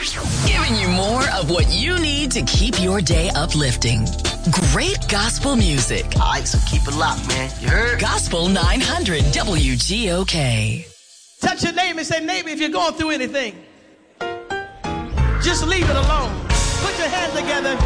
Giving you more of what you need to keep your day uplifting. Great gospel music. All right, so keep it locked, man. You heard? Gospel 900 WGOK. Touch your neighbor and say, neighbor, if you're going through anything, just leave it alone. Put your hands together.